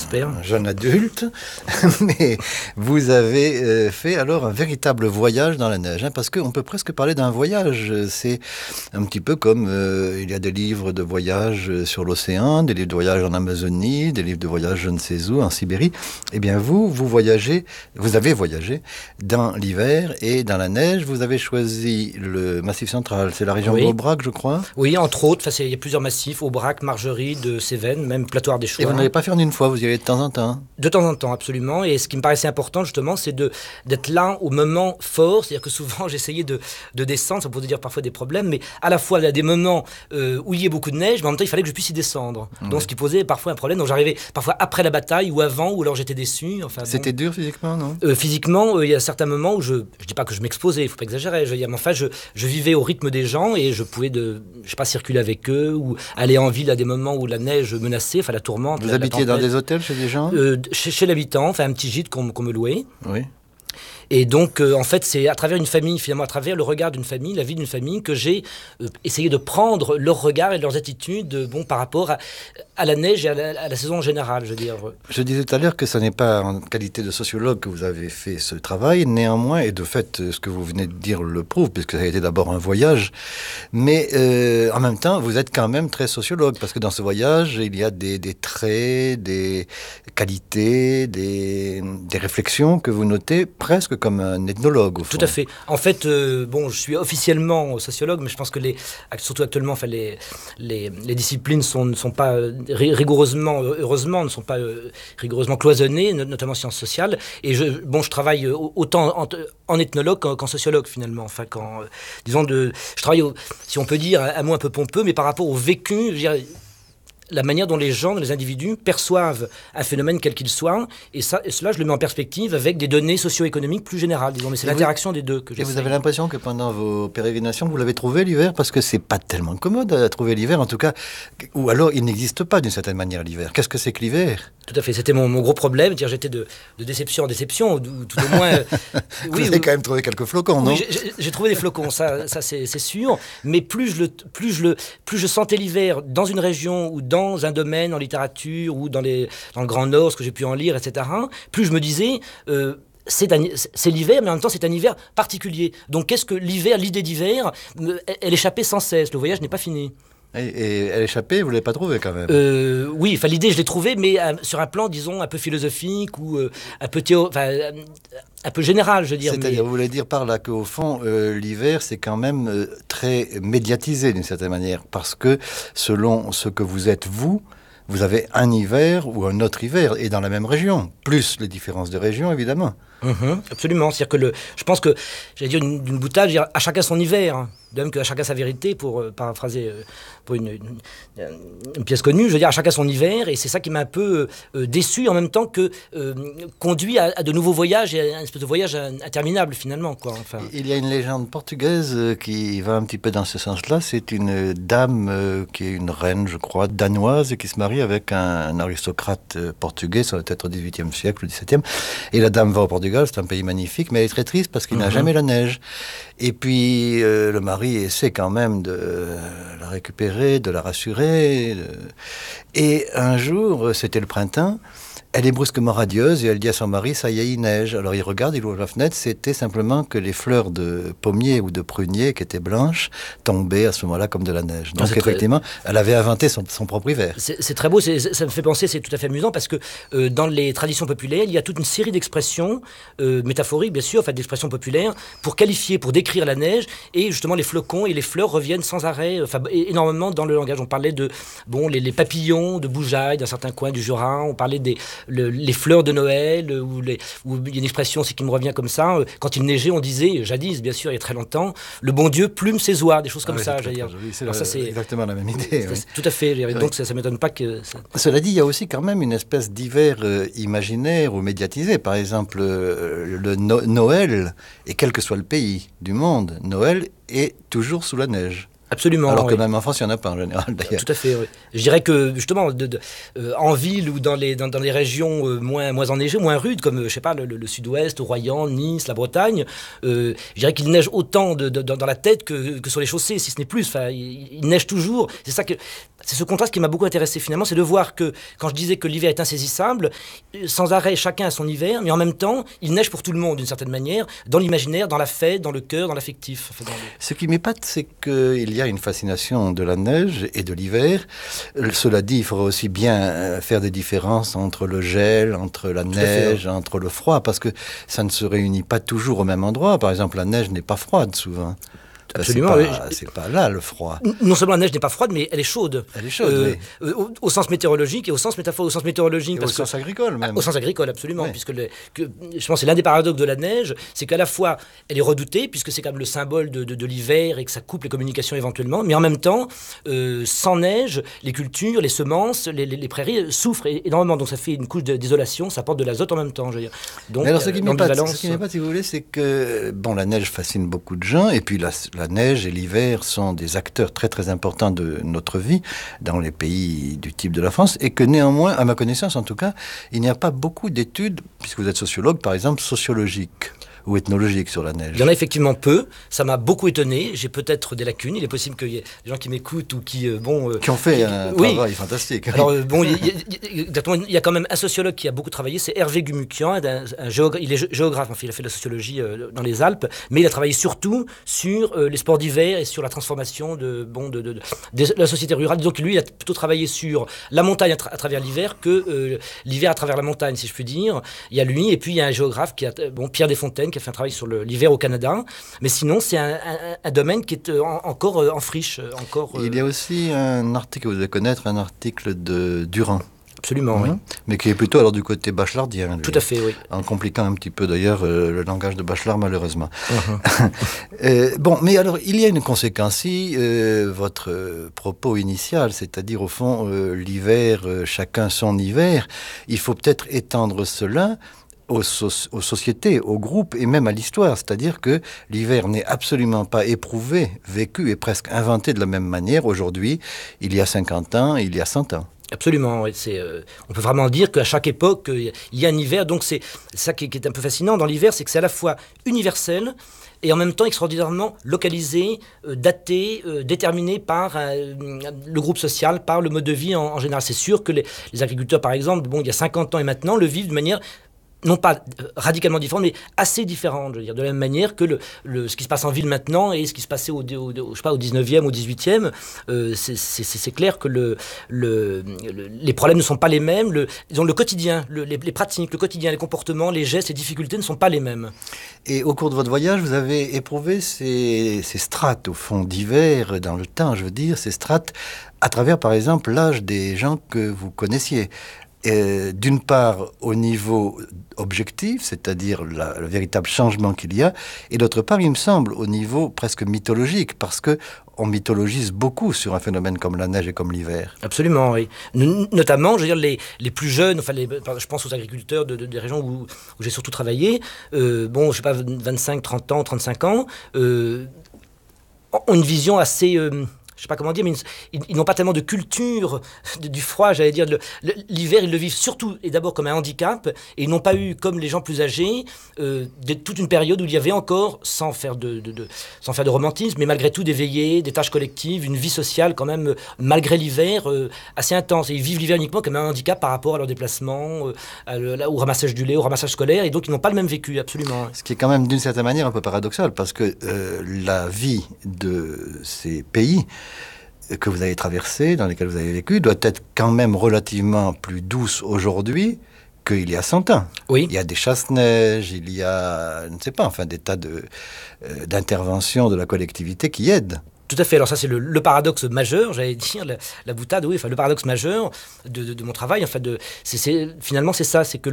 un jeune adulte, mais vous avez fait alors un véritable voyage dans la neige, hein, parce qu'on peut presque parler d'un voyage. C'est un petit peu comme il y a des livres de voyage sur l'océan, des livres de voyage en Amazonie, des livres de voyage je ne sais où, en Sibérie. Eh bien vous avez voyagé dans l'hiver et dans la neige. Vous avez choisi le Massif central, c'est la région d'Aubrac, je crois. Oui, entre autres, il y a plusieurs massifs, Aubrac, Margerie, de Cévennes, même Plateau Ardéchois. Et vous n'allez pas faire en une fois, vous y allez de temps en temps? De temps en temps, absolument. Et ce qui me paraissait important, justement, c'est d'être là au moment fort. C'est-à-dire que souvent, j'essayais de descendre, ça pouvait dire parfois des problèmes, mais à la fois, il y a des moments où il y a beaucoup de neige, mais en même temps, il fallait que je puisse y descendre. Donc, ce qui posait parfois un problème. Donc, j'arrivais parfois après la bataille ou avant, ou alors j'étais déçu. Enfin, c'était dur physiquement, non? Physiquement, il y a certains moments où je dis pas que je m'exposais, il faut pas exagérer. Je vivais au rythme des gens et je pouvais circuler avec eux ou aller en ville à des moments où la neige menaçait, enfin la tourmente. Vous habitiez dans des hôtels chez des gens? Chez l'habitant, enfin un petit gîte qu'on me louait. Oui. Et donc, en fait, c'est à travers une famille, finalement, à travers le regard d'une famille, la vie d'une famille, que j'ai essayé de prendre leur regard et leurs attitudes par rapport à la neige et à la saison en général, je veux dire. Je disais tout à l'heure que ce n'est pas en qualité de sociologue que vous avez fait ce travail, néanmoins, et de fait, ce que vous venez de dire le prouve, puisque ça a été d'abord un voyage, mais en même temps, vous êtes quand même très sociologue, parce que dans ce voyage, il y a des traits, des qualités, des réflexions que vous notez presque comme un ethnologue, au fond. Tout à fait. En fait, je suis officiellement sociologue, mais je pense que surtout actuellement, les disciplines ne sont pas rigoureusement, heureusement, ne sont pas rigoureusement cloisonnées, notamment sciences sociales. Et je travaille autant en ethnologue qu'en sociologue, finalement. Enfin, je travaille, si on peut dire, un mot un peu pompeux, mais par rapport au vécu, je veux dire, la manière dont les gens, les individus perçoivent un phénomène quel qu'il soit, et cela je le mets en perspective avec des données socio-économiques plus générales, disons, mais c'est l'interaction des deux que j'essaie. Et vous avez l'impression que pendant vos pérégrinations, vous l'avez trouvé l'hiver, parce que c'est pas tellement commode à trouver l'hiver, en tout cas, ou alors il n'existe pas d'une certaine manière l'hiver. Qu'est-ce que c'est que l'hiver? Tout à fait, c'était mon gros problème, c'est-à-dire j'étais de déception en déception, ou tout au moins... Vous avez quand même trouvé quelques flocons, non? Oui, j'ai trouvé des flocons, ça c'est sûr, mais plus je sentais l'hiver dans une région ou dans un domaine, en littérature ou dans le Grand Nord, ce que j'ai pu en lire, etc., plus je me disais... c'est l'hiver, mais en même temps c'est un hiver particulier. Donc qu'est-ce que l'hiver, l'idée d'hiver, elle échappait sans cesse, le voyage n'est pas fini. Et elle échappait, vous ne l'avez pas trouvée quand même? Oui, l'idée je l'ai trouvée, mais sur un plan, disons, un peu philosophique ou un peu général, je veux dire. C'est-à-dire, vous voulez dire par là qu'au fond, l'hiver, c'est quand même très médiatisé d'une certaine manière, parce que selon ce que vous êtes, vous avez un hiver ou un autre hiver, et dans la même région, plus les différences de région, évidemment. Absolument, c'est-à-dire que je pense que, j'allais dire d'une boutade, je veux dire, à chacun son hiver, hein. De même qu'à chacun sa vérité, pour paraphraser pour une pièce connue, je veux dire, à chacun son hiver, et c'est ça qui m'a un peu déçu, en même temps que conduit à de nouveaux voyages, et à un espèce de voyage interminable, finalement, quoi. Enfin. Il y a une légende portugaise qui va un petit peu dans ce sens-là, c'est une dame qui est une reine, je crois, danoise, qui se marie avec un aristocrate portugais, ça doit être au XVIIIe siècle, au XVIIe, et la dame va au Portugal, c'est un pays magnifique, mais elle est très triste parce qu'il n'a jamais la neige. Et puis le mari essaie quand même de la récupérer, de la rassurer. Et un jour, c'était le printemps, elle est brusquement radieuse et elle dit à son mari, ça y est, il neige. Alors il regarde, il ouvre la fenêtre, c'était simplement que les fleurs de pommier ou de prunier qui étaient blanches tombaient à ce moment-là comme de la neige. Donc effectivement, elle avait inventé son propre hiver. C'est très beau, ça me fait penser, c'est tout à fait amusant parce que dans les traditions populaires, il y a toute une série d'expressions métaphoriques, bien sûr, enfin d'expressions populaires, pour qualifier, pour décrire la neige, et justement les flocons et les fleurs reviennent sans arrêt, énormément dans le langage. On parlait de les papillons de Boujaï, dans certains coins du Jura, on parlait les fleurs de Noël, où il y a une expression aussi qui me revient comme ça, quand il neigeait, on disait, jadis, bien sûr, il y a très longtemps, le bon Dieu plume ses oies, des choses comme ça, j'allais dire. C'est exactement la même idée. Oui. Tout à fait, donc ça ne m'étonne pas que... Cela dit, il y a aussi quand même une espèce d'hiver imaginaire ou médiatisé. Par exemple, le Noël, et quel que soit le pays du monde, Noël est toujours sous la neige. Absolument. Alors que oui. même en France, il n'y en a pas en général, d'ailleurs. Tout à fait, oui. Je dirais que, justement, en ville ou dans les régions moins enneigées, moins rudes, comme, je sais pas, le sud-ouest, Royan, Nice, la Bretagne, je dirais qu'il neige autant dans la tête que sur les chaussées, si ce n'est plus. Enfin, il neige toujours. C'est ce contraste qui m'a beaucoup intéressé, finalement, c'est de voir que, quand je disais que l'hiver est insaisissable, sans arrêt, chacun a son hiver, mais en même temps, il neige pour tout le monde, d'une certaine manière, dans l'imaginaire, dans la fête, dans le cœur, dans l'affectif. Enfin, Ce qui m'épate, c'est qu'il y a une fascination de la neige et de l'hiver. Cela dit, il faudrait aussi bien faire des différences entre le gel, entre la neige, entre le froid, parce que ça ne se réunit pas toujours au même endroit. Par exemple, la neige n'est pas froide souvent. Absolument. C'est pas là le froid. Non seulement la neige n'est pas froide, mais elle est chaude. Elle est chaude, oui. Au sens météorologique et au sens métaphore, au sens météorologique. Et au sens agricole même. Au sens agricole, absolument. Oui. Puisque je pense que c'est l'un des paradoxes de la neige, c'est qu'à la fois elle est redoutée, puisque c'est comme le symbole de l'hiver et que ça coupe les communications éventuellement, mais en même temps, sans neige, les cultures, les semences, les prairies souffrent énormément. Donc ça fait une couche d'isolation, ça apporte de l'azote en même temps. Je veux dire. Donc, mais alors ce qui m'épate, si vous voulez, c'est que la neige fascine beaucoup de gens, et puis la neige et l'hiver sont des acteurs très très importants de notre vie dans les pays du type de la France, et que néanmoins, à ma connaissance en tout cas, il n'y a pas beaucoup d'études, puisque vous êtes sociologue par exemple, sociologiques ou ethnologiques sur la neige. Il y en a effectivement peu, ça m'a beaucoup étonné, j'ai peut-être des lacunes, il est possible qu'il y ait des gens qui m'écoutent ou qui qui ont fait un travail fantastique. Alors il y a quand même un sociologue qui a beaucoup travaillé, c'est Hervé Gumukian, il est géographe, il a fait de la sociologie dans les Alpes, mais il a travaillé surtout sur les sports d'hiver et sur la transformation de la société rurale. Donc lui, il a plutôt travaillé sur la montagne à travers l'hiver que l'hiver à travers la montagne, si je puis dire. Il y a lui, et puis il y a un géographe Pierre Desfontaines, qui a fait un travail sur l'hiver au Canada. Mais sinon, c'est un domaine qui est encore en friche. Il y a aussi un article que vous devez connaître, un article de Durand. Absolument, oui. Mais qui est plutôt alors du côté bachelardien. Lui. Tout à fait, oui. En compliquant un petit peu d'ailleurs le langage de Bachelard, malheureusement. Mais alors, il y a une conséquence. Si votre propos initial, c'est-à-dire au fond, l'hiver, chacun son hiver, il faut peut-être étendre cela aux sociétés, aux groupes et même à l'histoire. C'est-à-dire que l'hiver n'est absolument pas éprouvé, vécu et presque inventé de la même manière aujourd'hui, il y a 50 ans, il y a 100 ans. Absolument, oui. On peut vraiment dire qu'à chaque époque, il y a un hiver. Donc c'est ça qui est un peu fascinant dans l'hiver, c'est que c'est à la fois universel et en même temps extraordinairement localisé, daté, déterminé par le groupe social, par le mode de vie en général. C'est sûr que les agriculteurs, par exemple, il y a 50 ans et maintenant, le vivent de manière non pas radicalement différente, mais assez différente, je veux dire, de la même manière que ce qui se passe en ville maintenant et ce qui se passait au 19e, au 18e, c'est clair que les problèmes ne sont pas les mêmes, le quotidien, les pratiques, le quotidien, les comportements, les gestes, les difficultés ne sont pas les mêmes. Et au cours de votre voyage, vous avez éprouvé ces strates, au fond, d'hiver, dans le temps, je veux dire, ces strates, à travers, par exemple, l'âge des gens que vous connaissiez. D'une part au niveau objectif, c'est-à-dire le véritable changement qu'il y a, et d'autre part, il me semble, au niveau presque mythologique, parce que on mythologise beaucoup sur un phénomène comme la neige et comme l'hiver. Absolument, oui. Notamment, je veux dire, les plus jeunes, je pense aux agriculteurs des régions où j'ai surtout travaillé, je sais pas, 25, 30 ans, 35 ans, ont une vision assez... je sais pas comment dire, mais ils n'ont pas tellement de culture du froid, j'allais dire. L'hiver, ils le vivent surtout et d'abord comme un handicap, et ils n'ont pas eu, comme les gens plus âgés, toute une période où il y avait encore, sans faire de romantisme, mais malgré tout des veillées, des tâches collectives, une vie sociale quand même, malgré l'hiver, assez intense. Et ils vivent l'hiver uniquement comme un handicap par rapport à leur déplacement, au ramassage du lait, au ramassage scolaire, et donc ils n'ont pas le même vécu, absolument. Ce qui est quand même d'une certaine manière un peu paradoxal, parce que la vie de ces pays que vous avez traversé, dans lesquels vous avez vécu, doit être quand même relativement plus douce aujourd'hui qu'il y a 100 ans. Oui. Il y a des chasse-neige, il y a, je ne sais pas, des tas d'interventions de la collectivité qui aident. Tout à fait. Alors ça, c'est le paradoxe majeur, j'allais dire, la boutade, oui, le paradoxe majeur de mon travail, finalement, c'est ça, c'est que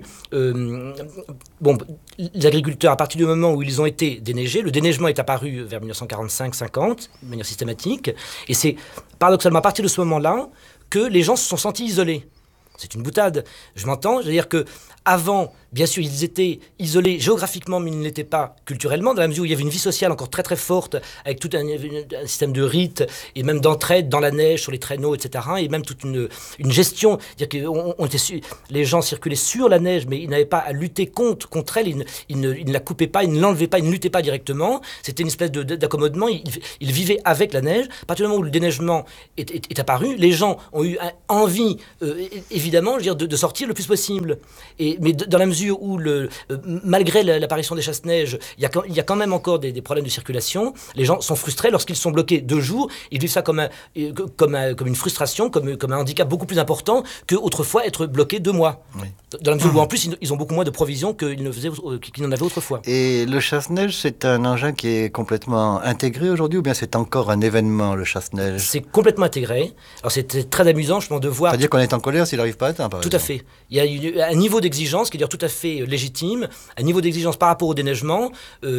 les agriculteurs, à partir du moment où ils ont été déneigés, le déneigement est apparu vers 1945-50, de manière systématique, et c'est paradoxalement à partir de ce moment-là que les gens se sont sentis isolés. c'est une boutade, je m'entends, c'est-à-dire que avant, bien sûr, ils étaient isolés géographiquement, mais ils ne l'étaient pas culturellement, dans la mesure où il y avait une vie sociale encore très très forte, avec tout un système de rites, et même d'entraide dans la neige, sur les traîneaux, etc., et même toute une gestion, c'est-à-dire que les gens circulaient sur la neige, mais ils n'avaient pas à lutter contre elle, ils ne la coupaient pas, ils ne l'enlevaient pas, ils ne luttaient pas directement, c'était une espèce d'accommodement, ils vivaient avec la neige. À partir du moment où le déneigement est apparu, les gens ont eu envie, évidemment, je veux dire, de sortir le plus possible. Mais dans la mesure où, malgré l'apparition des chasse-neige, il y a quand même encore des problèmes de circulation, les gens sont frustrés lorsqu'ils sont bloqués 2 jours, ils vivent ça comme une frustration, comme un handicap beaucoup plus important qu'autrefois être bloqué 2 mois. Oui. Dans la mesure où, en plus, ils ont beaucoup moins de provisions qu'ils n'en avaient autrefois. Et le chasse-neige, c'est un engin qui est complètement intégré aujourd'hui, ou bien c'est encore un événement, le chasse-neige? C'est complètement intégré. Alors c'est très amusant, je pense, de voir... C'est-à-dire qu'on est en colère s'il n'arrive pas à atteindre, par exemple. Tout à fait. Il y a un niveau d'exigence qui est d'ailleurs tout à fait légitime, un niveau d'exigence par rapport au déneigement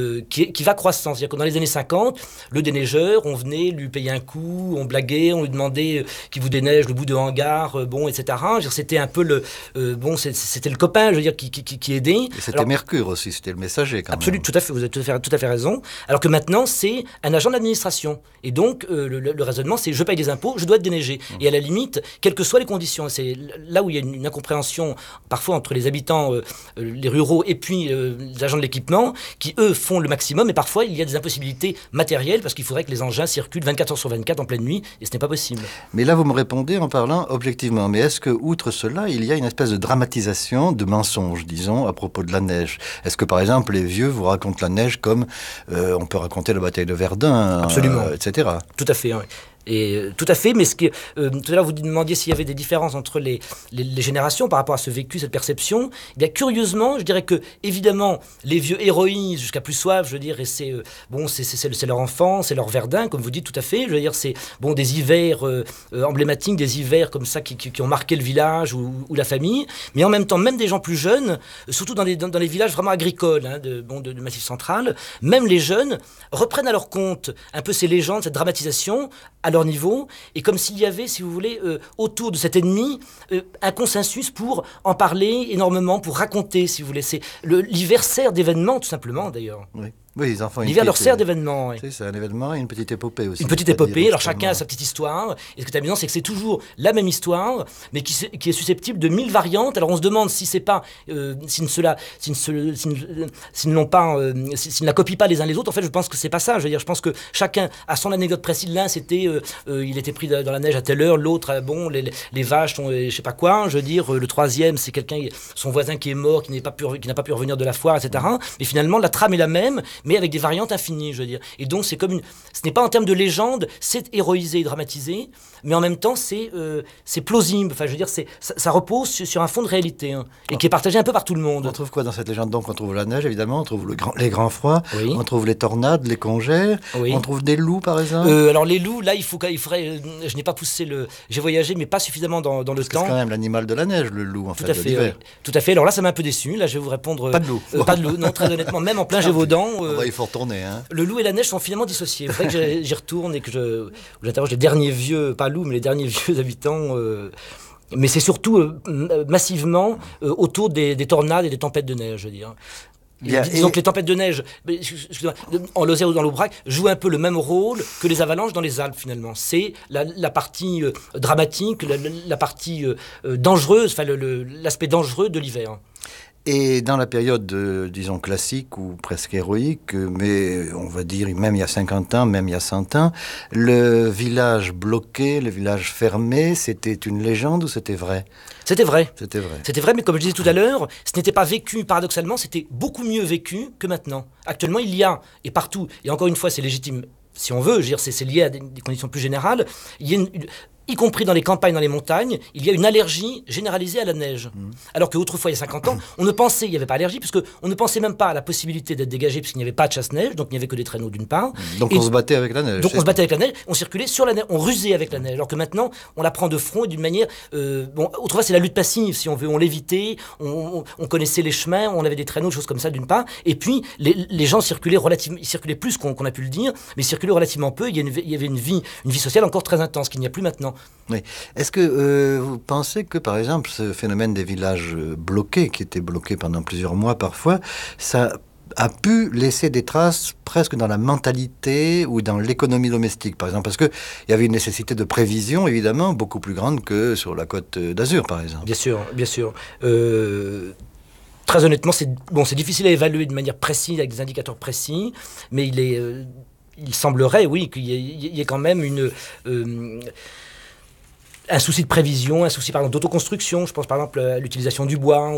qui va croissant. C'est-à-dire que dans les années 50, le déneigeur, on venait lui payer un coup, on blaguait, on lui demandait qu'il vous déneige le bout de hangar, etc. C'était un peu c'était le copain, je veux dire, qui aidait. Et c'était Mercure aussi, c'était le messager quand même. Absolument, tout à fait, vous avez tout à fait raison. Alors que maintenant, c'est un agent d'administration. Et donc, le raisonnement, c'est je paye des impôts, je dois être déneigé. Et à la limite, quelles que soient les conditions, c'est là où il y a une incompréhension parfois entre les habitants, les ruraux et puis les agents de l'équipement, qui eux font le maximum, et parfois il y a des impossibilités matérielles parce qu'il faudrait que les engins circulent 24 heures sur 24 en pleine nuit, et ce n'est pas possible. Mais là, vous me répondez en parlant objectivement. Mais est-ce que, outre cela, il y a une espèce de dramatisation, de mensonge, disons, à propos de la neige? Est-ce que, par exemple, les vieux vous racontent la neige comme on peut raconter la bataille de Verdun, etc. Tout à fait, oui. Et tout à fait, mais tout à l'heure vous demandiez s'il y avait des différences entre les générations par rapport à ce vécu, cette perception. Eh bien, curieusement, je dirais que évidemment les vieux héroïsent jusqu'à plus soif, je veux dire, et c'est leur enfance, c'est leur Verdun, comme vous dites, tout à fait. Je veux dire, c'est des hivers emblématiques, des hivers comme ça qui ont marqué le village ou la famille. Mais en même temps, même des gens plus jeunes, surtout dans les villages vraiment agricoles, de Massif Central, même les jeunes reprennent à leur compte un peu ces légendes, cette dramatisation à leur niveau, et comme s'il y avait, si vous voulez, autour de cet ennemi, un consensus pour en parler énormément, pour raconter, si vous voulez. L'hiver sert d'événement, tout simplement, d'ailleurs. Oui. Oui, les enfants. L'hiver leur sert d'événement. Oui. C'est un événement et une petite épopée aussi. Une petite épopée, alors chacun a sa petite histoire. Et ce qui est amusant, c'est que c'est toujours la même histoire, mais qui est susceptible de 1000 variantes. Alors on se demande si c'est pas, s'ils ne la copient pas les uns les autres. En fait, je pense que c'est pas ça. Je veux dire, je pense que chacun a son anecdote précise. L'un, c'était, il était pris dans la neige à telle heure. L'autre, les vaches sont, je sais pas quoi. Je veux dire, le troisième, c'est son voisin qui est mort, qui n'a pas pu revenir de la foire, etc. Mais finalement, la trame est la même, mais avec des variantes infinies, je veux dire. Et donc, ce n'est pas en termes de légende, c'est héroïsé et dramatisé, mais en même temps, c'est plausible. Enfin, je veux dire, ça repose sur un fond de réalité, et qui est partagé un peu par tout le monde. On trouve quoi dans cette légende? Donc, on trouve la neige, évidemment, on trouve les grands froids, oui. On trouve les tornades, les congères, oui. On trouve des loups, par exemple. Alors, les loups, là, il faudrait... je n'ai pas poussé J'ai voyagé, mais pas suffisamment dans le temps. C'est quand même l'animal de la neige, le loup, en fait, de l'hiver. Oui. Tout à fait. Alors là, ça m'a un peu déçu. Là, je vais vous répondre... Pas de loup. Pas de loup, non, très honnêtement. Même en plein Gévaudan... il faut retourner. Le loup et la neige sont finalement dissociés. Il faudrait que j'y retourne et que j'interroge les derniers vieux, pas loups, mais les derniers vieux habitants. Mais c'est surtout massivement autour des tornades et des tempêtes de neige, je veux dire. Disons que les tempêtes de neige, en Lozère ou dans l'Aubrac, jouent un peu le même rôle que les avalanches dans les Alpes, finalement. C'est la partie dramatique, la partie dangereuse, enfin l'aspect dangereux de l'hiver. Et dans la période, disons, classique ou presque héroïque, mais on va dire même il y a 50 ans, même il y a 100 ans, le village bloqué, le village fermé, c'était une légende ou c'était vrai? C'était vrai. C'était vrai. C'était vrai, mais comme je disais tout à l'heure, ce n'était pas vécu, paradoxalement, c'était beaucoup mieux vécu que maintenant. Actuellement, il y a, et partout, et encore une fois, c'est légitime, si on veut, je veux dire, c'est lié à des conditions plus générales, il y a y compris dans les campagnes, dans les montagnes, il y a une allergie généralisée à la neige. Alors qu'autrefois, il y a 50 ans, il n'y avait pas d'allergie, puisqu'on ne pensait même pas à la possibilité d'être dégagé, puisqu'il n'y avait pas de chasse-neige, donc il n'y avait que des traîneaux d'une part. Donc on se battait avec la neige. Donc on se battait avec la neige, on circulait sur la neige, on rusait avec la neige. Alors que maintenant, on la prend de front et d'une manière... autrefois, c'est la lutte passive, si on veut. On l'évitait, on connaissait les chemins, on avait des traîneaux, des choses comme ça d'une part. Et puis, les gens circulaient relativement... Ils circulaient plus qu'on a pu le dire, mais ils circulaient relativement peu. Il y avait une vie sociale encore très intense, qu'il n'y a plus maintenant. Oui. Est-ce que vous pensez que, par exemple, ce phénomène des villages bloqués, qui étaient bloqués pendant plusieurs mois parfois, ça a pu laisser des traces presque dans la mentalité ou dans l'économie domestique, par exemple, parce qu'il y avait une nécessité de prévision, évidemment, beaucoup plus grande que sur la côte d'Azur, par exemple. Bien sûr, bien sûr. Très honnêtement, c'est difficile à évaluer de manière précise, avec des indicateurs précis, mais il semblerait, oui, qu'il y ait quand même un souci de prévision, un souci par exemple d'autoconstruction. Je pense par exemple à l'utilisation du bois,